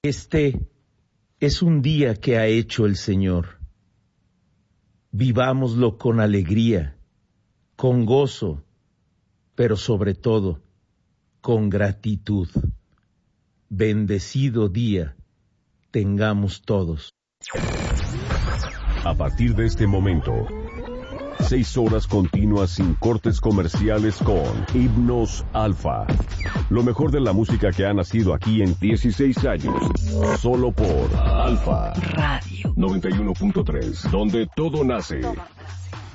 Este es un día que ha hecho el Señor. Vivámoslo con alegría, con gozo, pero sobre todo, con gratitud. Bendecido día tengamos todos. A partir de este momento, 6 horas continuas sin cortes comerciales con Himnos Alfa. Lo mejor de la música que ha nacido aquí en 16 años. Solo por Alfa Radio 91.3, donde todo nace.